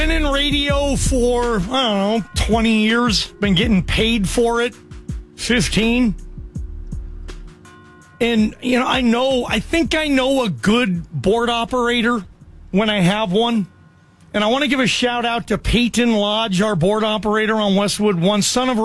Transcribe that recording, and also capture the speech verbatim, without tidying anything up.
been in radio for, I don't know, twenty years. Been getting paid for it, fifteen. And, you know, I know, I think I know a good board operator when I have one. And I want to give a shout out to Peyton Lodge, our board operator on Westwood One, son of